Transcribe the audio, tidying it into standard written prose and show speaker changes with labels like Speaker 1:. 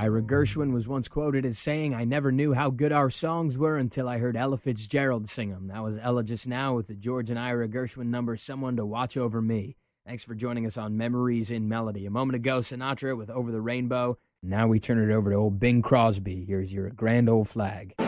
Speaker 1: Ira Gershwin was once quoted as saying, "I never knew how good our songs were until I heard Ella Fitzgerald sing them." That was Ella just now with the George and Ira Gershwin number, "Someone to Watch Over Me." Thanks for joining us on Memories in Melody. A moment ago, Sinatra with Over the Rainbow. Now we turn it over to old Bing Crosby. Here's your Grand Old Flag.